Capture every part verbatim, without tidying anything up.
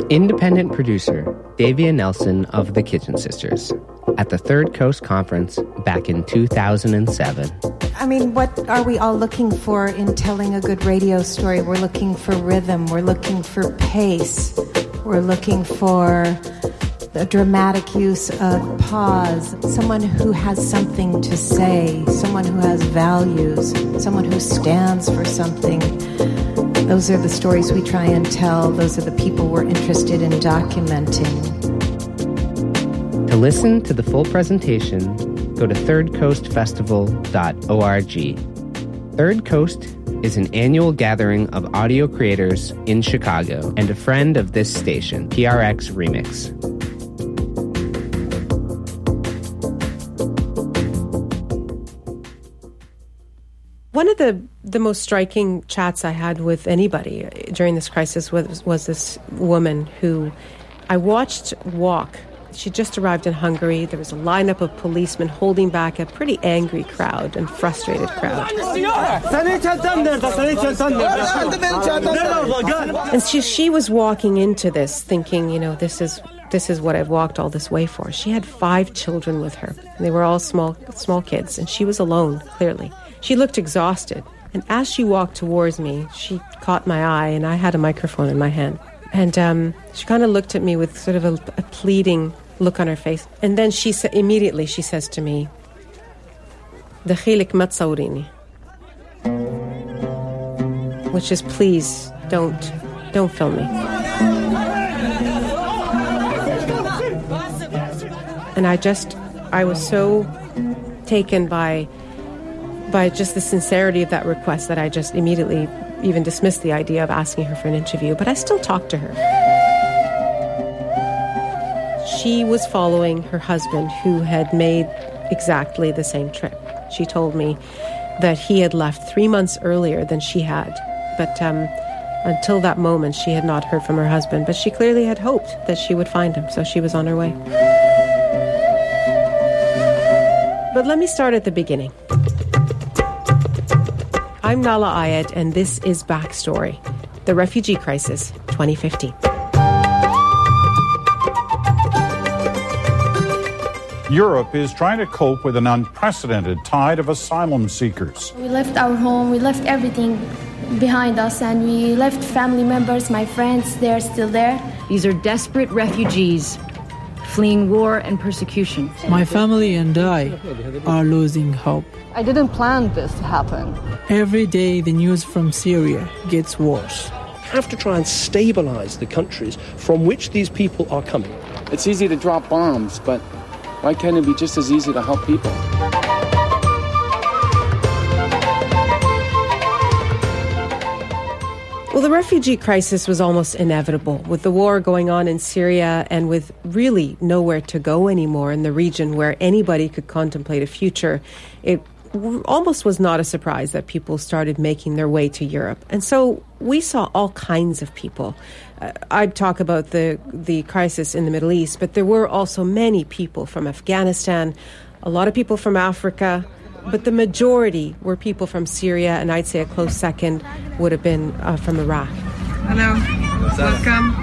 Independent producer Davia Nelson of The Kitchen Sisters at the Third Coast Conference back in two thousand seven. I mean, what are we all looking for in telling a good radio story? We're looking for rhythm. We're looking for pace. We're looking for the dramatic use of pause. Someone who has something to say. Someone who has values. Someone who stands for something. Those are the stories we try and tell. Those are the people we're interested in documenting. To listen to the full presentation, go to third coast festival dot org. Third Coast is an annual gathering of audio creators in Chicago and a friend of this station, P R X Remix. One of the, the most striking chats I had with anybody during this crisis was, was this woman who I watched walk. She just arrived in Hungary. There was a lineup of policemen holding back a pretty angry crowd and frustrated crowd. And she, she was walking into this thinking, you know, this is this is what I've walked all this way for. She had five children with her. They were all small small kids, and she was alone, clearly. She looked exhausted, and as she walked towards me, she caught my eye, and I had a microphone in my hand. And um, she kind of looked at me with sort of a, a pleading look on her face. And then she sa- immediately she says to me, "Dakhilik mat sawrini," which is, please don't, don't film me. And I just, I was so taken by by just the sincerity of that request that I just immediately even dismissed the idea of asking her for an interview, but I still talked to her. She was following her husband, who had made exactly the same trip. She told me that he had left three months earlier than she had, but um, until that moment she had not heard from her husband, but she clearly had hoped that she would find him, so she was on her way. But let me start at the beginning. I'm Nala Ayed, and this is Backstory, the Refugee Crisis twenty fifteen. Europe is trying to cope with an unprecedented tide of asylum seekers. We left our home, we left everything behind us, and we left family members, my friends, they're still there. These are desperate refugees fleeing war and persecution. My family and I are losing hope. I didn't plan this to happen. Every day the news from Syria gets worse. We have to try and stabilize the countries from which these people are coming. It's easy to drop bombs, but why can't it be just as easy to help people? Well, the refugee crisis was almost inevitable, with the war going on in Syria and with really nowhere to go anymore in the region where anybody could contemplate a future. It almost was not a surprise that people started making their way to Europe. And so we saw all kinds of people. Uh, I'd talk about the, the crisis in the Middle East, but there were also many people from Afghanistan, a lot of people from Africa, but the majority were people from Syria, and I'd say a close second would have been uh, from Iraq. Hello, welcome.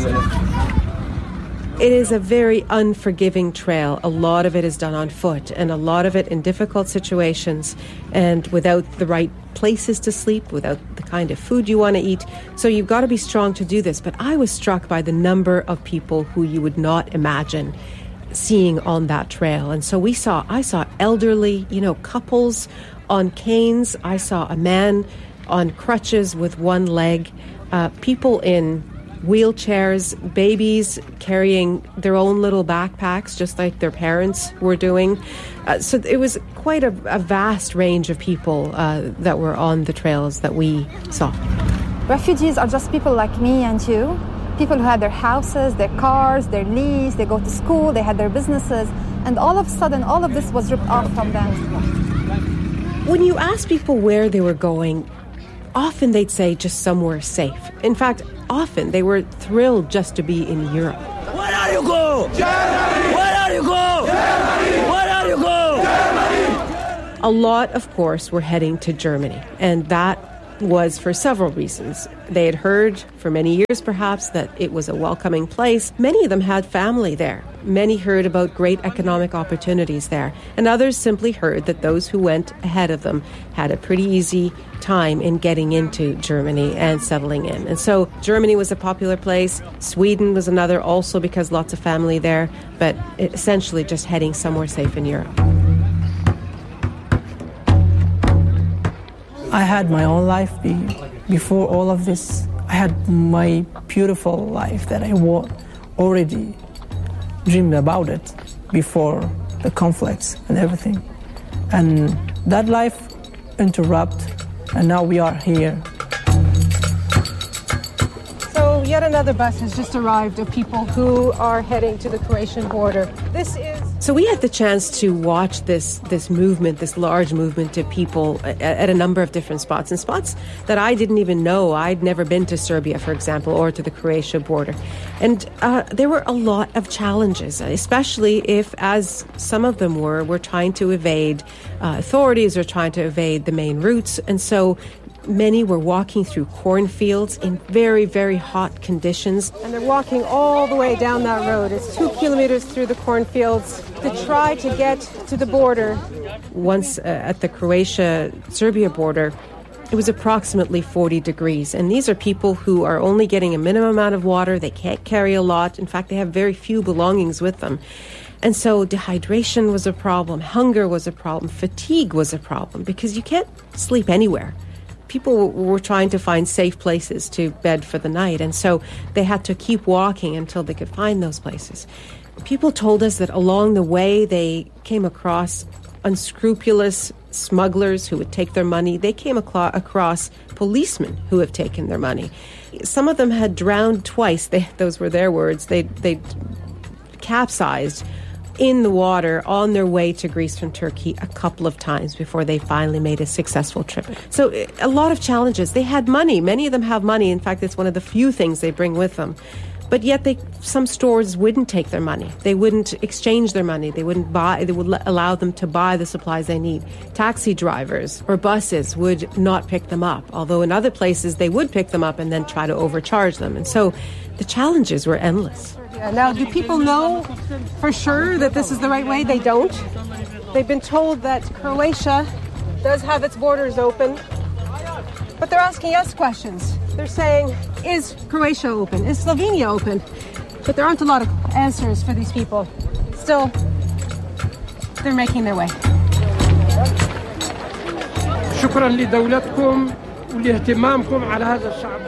It is a very unforgiving trail. A lot of it is done on foot, and a lot of it in difficult situations and without the right places to sleep, without the kind of food you want to eat. So you've got to be strong to do this. But I was struck by the number of people who you would not imagine seeing on that trail. And so we saw, I saw elderly, you know, couples on canes. I saw a man on crutches with one leg, uh, people in wheelchairs, babies carrying their own little backpacks, just like their parents were doing. Uh, so it was quite a, a vast range of people uh, that were on the trails that we saw. Refugees are just people like me and you. People who had their houses, their cars, their lease, they go to school, they had their businesses, and all of a sudden, all of this was ripped off from them. When you ask people where they were going, often they'd say just somewhere safe. In fact, often they were thrilled just to be in Europe. Where are you going? Germany! Where are you going? Germany! Where are you going? Germany! A lot, of course, were heading to Germany, and that was for several reasons. They had heard for many years, perhaps, that it was a welcoming place. Many of them had family there. Many heard about great economic opportunities there. And others simply heard that those who went ahead of them had a pretty easy time in getting into Germany and settling in. And so Germany was a popular place. Sweden was another, also because lots of family there, but essentially just heading somewhere safe in Europe. I had my own life before all of this. I had my beautiful life that I already dreamed about it before the conflicts and everything. And that life interrupted, and now we are here. So yet another bus has just arrived of people who are heading to the Croatian border. This is... So we had the chance to watch this this movement, this large movement of people at, at a number of different spots, and spots that I didn't even know. I'd never been to Serbia, for example, or to the Croatia border. And uh, there were a lot of challenges, especially if, as some of them were, were trying to evade uh, authorities or trying to evade the main routes. And so many were walking through cornfields in very, very hot conditions. And they're walking all the way down that road. It's two kilometers through the cornfields to try to get to the border. Once uh, at the Croatia-Serbia border, it was approximately forty degrees. And these are people who are only getting a minimum amount of water. They can't carry a lot. In fact, they have very few belongings with them. And so dehydration was a problem. Hunger was a problem. Fatigue was a problem because you can't sleep anywhere. People were trying to find safe places to bed for the night, and so they had to keep walking until they could find those places. People told us that along the way they came across unscrupulous smugglers who would take their money. They came aclo- across policemen who have taken their money. Some of them had drowned twice. They, those were their words. They they capsized in the water on their way to Greece from Turkey a couple of times before they finally made a successful trip. So a lot of challenges. They had money. Many of them have money. In fact, it's one of the few things they bring with them. But yet they, some stores wouldn't take their money. They wouldn't exchange their money. They wouldn't buy, they would l- allow them to buy the supplies they need. Taxi drivers or buses would not pick them up, although in other places they would pick them up and then try to overcharge them. And so the challenges were endless. Now, do people know for sure that this is the right way? They don't. They've been told that Croatia does have its borders open, but they're asking us questions. They're saying, is Croatia open? Is Slovenia open? But there aren't a lot of answers for these people. Still, they're making their way. شكرا لدولتكم ولاهتمامكم على هذا الشعب.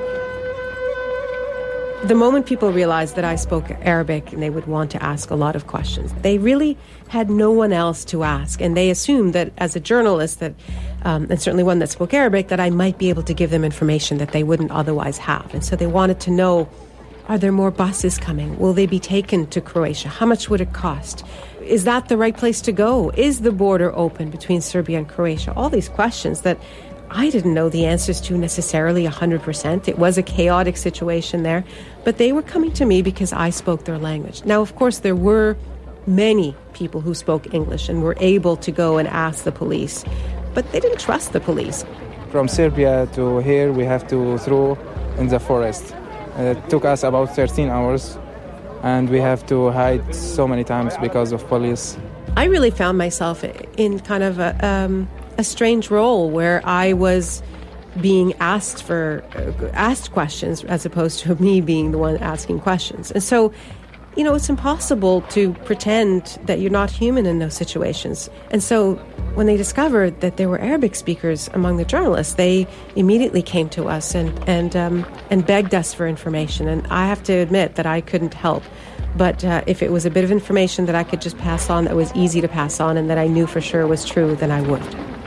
The moment people realized that I spoke Arabic and they would want to ask a lot of questions, they really had no one else to ask. And they assumed that as a journalist, that, um, and certainly one that spoke Arabic, that I might be able to give them information that they wouldn't otherwise have. And so they wanted to know, are there more buses coming? Will they be taken to Croatia? How much would it cost? Is that the right place to go? Is the border open between Serbia and Croatia? All these questions that I didn't know the answers to necessarily one hundred percent. It was a chaotic situation there, but they were coming to me because I spoke their language. Now, of course, there were many people who spoke English and were able to go and ask the police, but they didn't trust the police. From Serbia to here, we have to through in the forest. It took us about thirteen hours, and we have to hide so many times because of police. I really found myself in kind of a... Um, a strange role where I was being asked for uh, asked questions as opposed to me being the one asking questions. And so, you know, it's impossible to pretend that you're not human in those situations. And so when they discovered that there were Arabic speakers among the journalists, they immediately came to us and and um, and begged us for information. And I have to admit that I couldn't help. But uh, if it was a bit of information that I could just pass on, that was easy to pass on and that I knew for sure was true, then I would.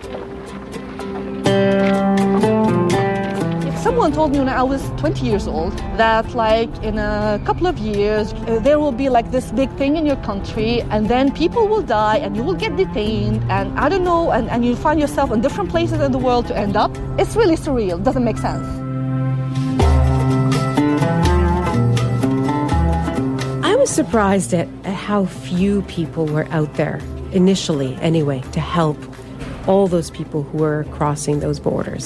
Someone told me when I was twenty years old that like in a couple of years uh, there will be like this big thing in your country and then people will die and you will get detained and I don't know and, and you'll find yourself in different places in the world to end up. It's really surreal. It doesn't make sense. I was surprised at, at how few people were out there, initially anyway, to help all those people who were crossing those borders.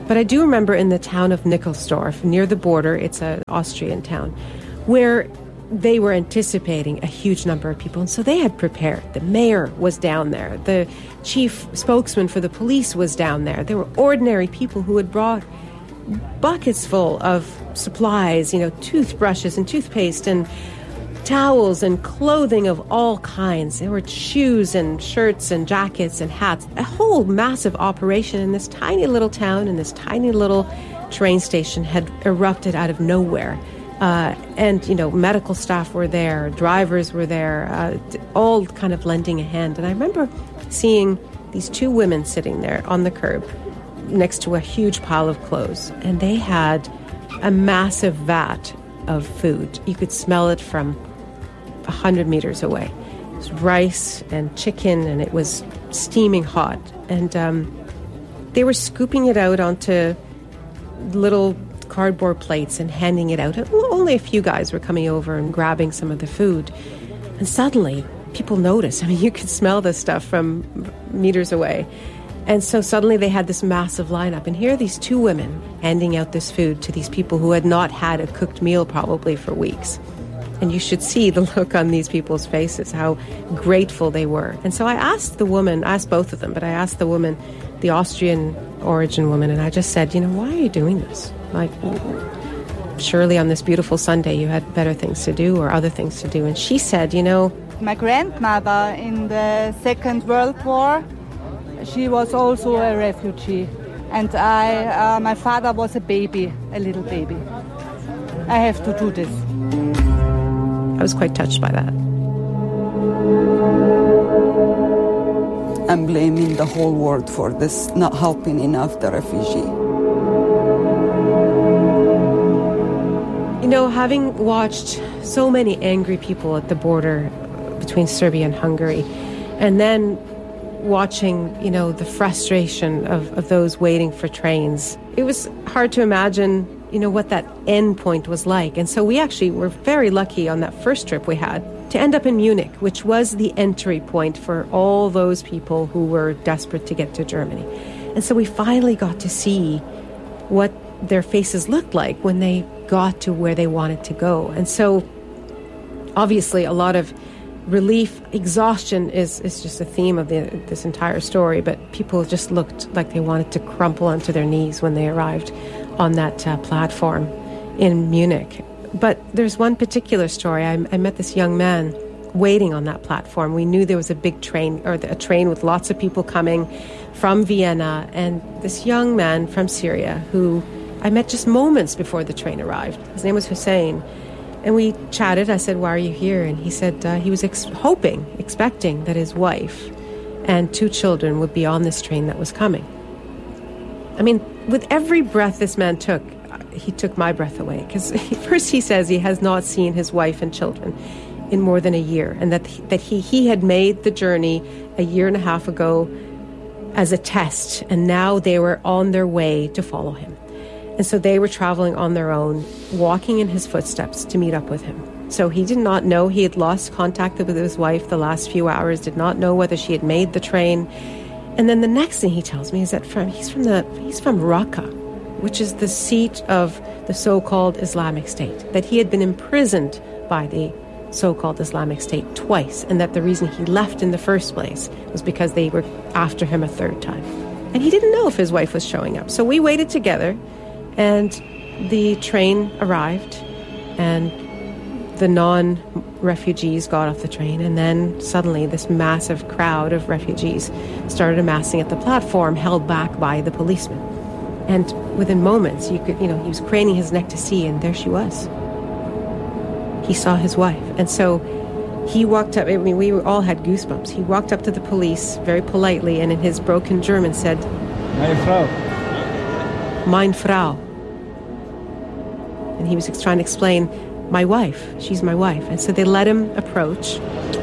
But I do remember in the town of Nickelsdorf, near the border, it's an Austrian town, where they were anticipating a huge number of people. And so they had prepared. The mayor was down there. The chief spokesman for the police was down there. There were ordinary people who had brought buckets full of supplies, you know, toothbrushes and toothpaste and towels and clothing of all kinds. There were shoes and shirts and jackets and hats. A whole massive operation in this tiny little town, in this tiny little train station had erupted out of nowhere. Uh, and, you know, medical staff were there, drivers were there, uh, all kind of lending a hand. And I remember seeing these two women sitting there on the curb next to a huge pile of clothes. And they had a massive vat of food. You could smell it from a hundred meters away. It was rice and chicken, and it was steaming hot. And um, they were scooping it out onto little cardboard plates and handing it out. Only a few guys were coming over and grabbing some of the food. And suddenly, people noticed. I mean, you could smell this stuff from meters away. And so suddenly they had this massive lineup. And here are these two women handing out this food to these people who had not had a cooked meal probably for weeks. And you should see the look on these people's faces, how grateful they were. And so I asked the woman, I asked both of them, but I asked the woman, the Austrian origin woman, and I just said, you know, why are you doing this? Like, surely on this beautiful Sunday you had better things to do or other things to do. And she said, you know, my grandmother in the Second World War, she was also a refugee. And I, uh, my father was a baby, a little baby. I have to do this. I was quite touched by that. I'm blaming the whole world for this, not helping enough the refugee. You know, having watched so many angry people at the border between Serbia and Hungary, and then watching, you know, the frustration of, of those waiting for trains, it was hard to imagine, you know, what that end point was like. And so we actually were very lucky on that first trip we had to end up in Munich, which was the entry point for all those people who were desperate to get to Germany. And so we finally got to see what their faces looked like when they got to where they wanted to go. And so obviously a lot of relief, exhaustion is, is just a theme of the, this entire story, but people just looked like they wanted to crumple onto their knees when they arrived on that uh, platform in Munich. But there's one particular story. I, I met this young man waiting on that platform. We knew there was a big train, or a train with lots of people coming from Vienna, and this young man from Syria who I met just moments before the train arrived. His name was Hussein. And we chatted. I said, why are you here? And he said uh, he was ex- hoping, expecting that his wife and two children would be on this train that was coming. I mean, with every breath this man took, he took my breath away. Because first he says he has not seen his wife and children in more than a year. And that, he, that he, he had made the journey a year and a half ago as a test. And now they were on their way to follow him. And so they were traveling on their own, walking in his footsteps to meet up with him. So he did not know. He had lost contact with his wife the last few hours, did not know whether she had made the train. And then the next thing he tells me is that from, he's from the he's from Raqqa, which is the seat of the so-called Islamic State, that he had been imprisoned by the so-called Islamic State twice, and that the reason he left in the first place was because they were after him a third time. And he didn't know if his wife was showing up. So we waited together. And the train arrived, and the non-refugees got off the train, and then suddenly this massive crowd of refugees started amassing at the platform, held back by the policeman. And within moments, you could, you know, he was craning his neck to see, and there she was. He saw his wife. And so he walked up, I mean, we all had goosebumps. He walked up to the police very politely, and in his broken German said, Meine Frau. Mein Frau. And he was trying to explain, my wife, she's my wife. And so they let him approach.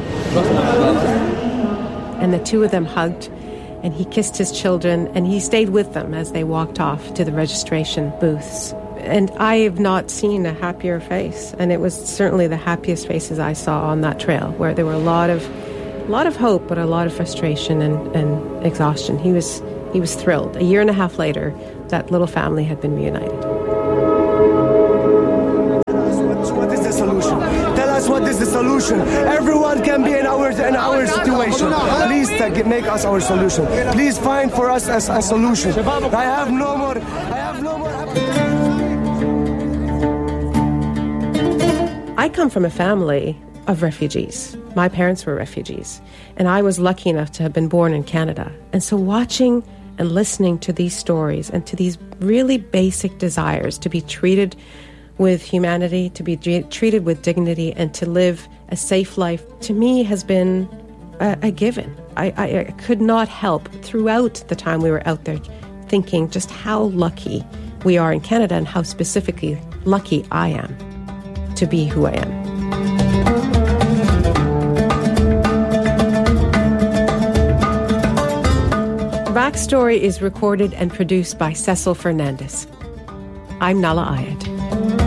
And the two of them hugged, and he kissed his children, and he stayed with them as they walked off to the registration booths. And I have not seen a happier face. And it was certainly the happiest faces I saw on that trail, where there were a lot of, a lot of hope, but a lot of frustration and, and exhaustion. He was He was thrilled. A year and a half later, that little family had been reunited. What is the solution? Tell us what is the solution. Everyone can be in our in our situation. Please take, make us our solution. Please find for us a, a solution. I have no more. I have no more. I come from a family of refugees. My parents were refugees, and I was lucky enough to have been born in Canada. And so watching and listening to these stories and to these really basic desires to be treated with humanity, to be treated with dignity, and to live a safe life, to me has been a, a given. I, I, I could not help throughout the time we were out there thinking just how lucky we are in Canada and how specifically lucky I am to be who I am. Backstory is recorded and produced by Cecil Fernandez. I'm Nahlah Ayed.